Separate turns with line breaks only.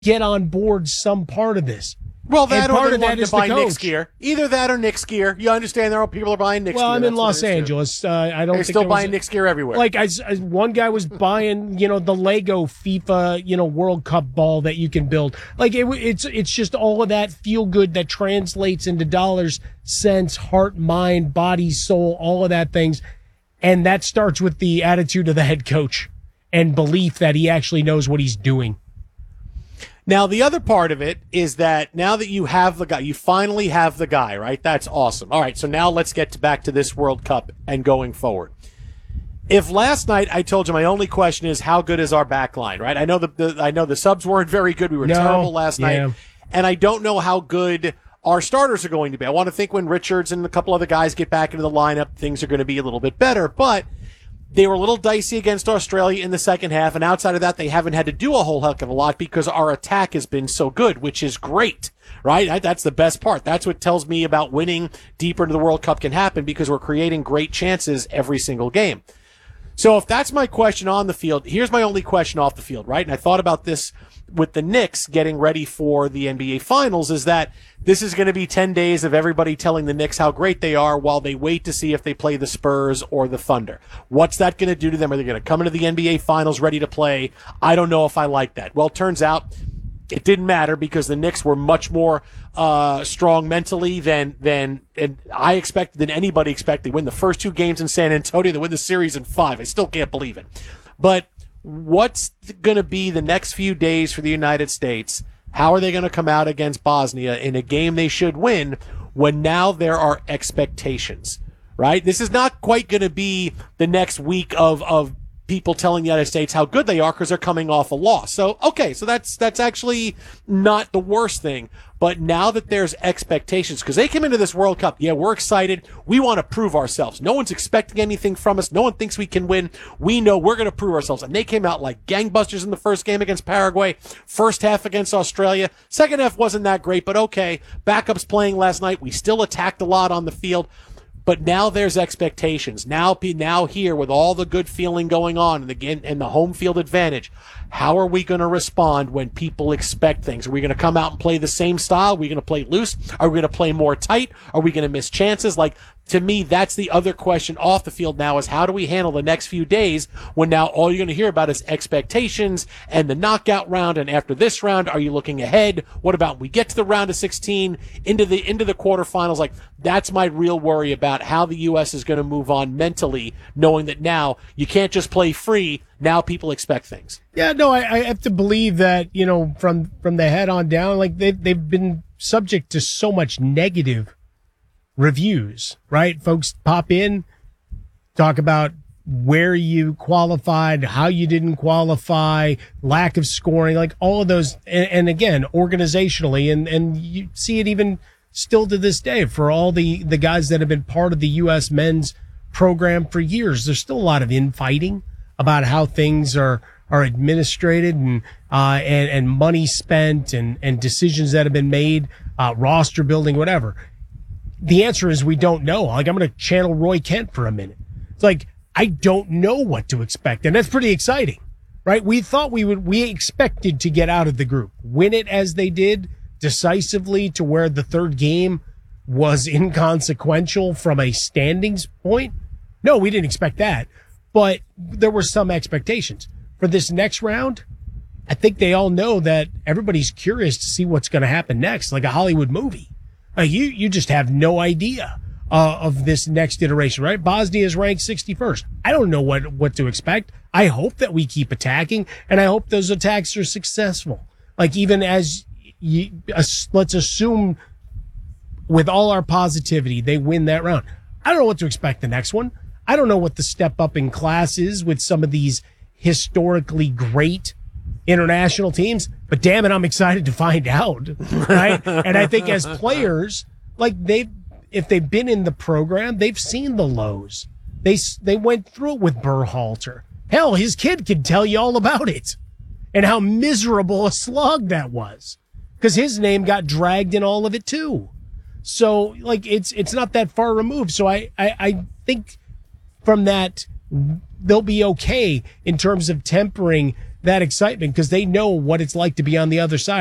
get on board some part of this.
Well, that
and
or
part
they
of that
want to
is
buy
the
Knicks
coach.
gear. Either that or Knicks gear. You understand there are people are buying Knicks gear.
Well, I'm in
That's what
Los
it is, too.
Angeles. I don't
They're
think
still
there was
buying Knicks gear everywhere.
Like one guy was buying, the Lego FIFA, World Cup ball that you can build. Like it's just all of that feel good that translates into dollars, cents, heart, mind, body, soul, all of that things. And that starts with the attitude of the head coach and belief that he actually knows what he's doing.
Now, the other part of it is that now that you have the guy, you finally have the guy, right? That's awesome. All right, so now let's get back to this World Cup and going forward. If last night I told you my only question is how good is our back line, right? I know the subs weren't very good. We were terrible last night. And I don't know how good our starters are going to be. I want to think when Richards and a couple other guys get back into the lineup, things are going to be a little bit better. But they were a little dicey against Australia in the second half, and outside of that, they haven't had to do a whole heck of a lot because our attack has been so good, which is great, right? That's the best part. That's what tells me about winning deeper into the World Cup can happen because we're creating great chances every single game. So if that's my question on the field, here's my only question off the field, right? And I thought about this with the Knicks getting ready for the NBA Finals, is that this is going to be 10 days of everybody telling the Knicks how great they are while they wait to see if they play the Spurs or the Thunder. What's that going to do to them? Are they going to come into the NBA Finals ready to play? I don't know if I like that. Well, it turns out it didn't matter because the Knicks were much more strong mentally than I expected, than anybody expected. They win the first two games in San Antonio. They win the series in 5. I still can't believe it. But what's going to be the next few days for the United States? How are they going to come out against Bosnia in a game they should win when now there are expectations, right? This is not quite going to be the next week of people telling the United States how good they are because they're coming off a loss. So, okay, so that's actually not the worst thing. But now that there's expectations, because they came into this World Cup, yeah, we're excited. We want to prove ourselves. No one's expecting anything from us. No one thinks we can win. We know we're going to prove ourselves. And they came out like gangbusters in the first game against Paraguay, first half against Australia. Second half wasn't that great, but okay. Backups playing last night. We still attacked a lot on the field. But now there's expectations. Now here with all the good feeling going on and the home field advantage, how are we going to respond when people expect things? Are we going to come out and play the same style? Are we going to play loose? Are we going to play more tight? Are we going to miss chances? Like, to me, that's the other question off the field now is how do we handle the next few days when now all you're going to hear about is expectations and the knockout round, and after this round, are you looking ahead? What about we get to the round of 16 into the quarterfinals? Like, that's my real worry about how the U.S. is going to move on mentally, knowing that now you can't just play free. Now people expect things.
Yeah, no, I have to believe that, from the head on down, like they've been subject to so much negative reviews, right? Folks pop in, talk about where you qualified, how you didn't qualify, lack of scoring, like all of those. And again, organizationally, and you see it even still to this day for all the guys that have been part of the U.S. men's program for years. There's still a lot of infighting about how things are administrated and money spent and decisions that have been made, roster building, whatever. The answer is we don't know. Like, I'm going to channel Roy Kent for a minute. It's like, I don't know what to expect. And that's pretty exciting, right? We thought we expected to get out of the group, win it as they did decisively to where the third game was inconsequential from a standings point. No, we didn't expect that, but there were some expectations for this next round. I think they all know that everybody's curious to see what's going to happen next, like a Hollywood movie. You just have no idea of this next iteration, right? Bosnia is ranked 61st. I don't know what to expect. I hope that we keep attacking, and I hope those attacks are successful. Like, even as let's assume with all our positivity, they win that round. I don't know what to expect the next one. I don't know what the step up in class is with some of these historically great international teams, but damn it, I'm excited to find out, right? And I think as players, like if they've been in the program, they've seen the lows. They went through it with Berhalter. Hell, his kid could tell you all about it and how miserable a slog that was because his name got dragged in all of it too. So, like, it's not that far removed. So I think from that, they'll be okay in terms of tempering that excitement because they know what it's like to be on the other side.